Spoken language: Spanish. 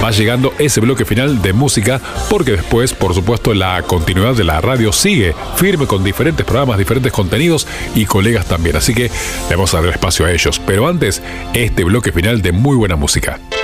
va llegando ese bloque final de música, porque después, por supuesto, la continuidad de la radio sigue firme con diferentes programas, diferentes contenidos y colegas también. Así que le vamos a dar espacio a ellos. Pero antes, este bloque final de muy buena música.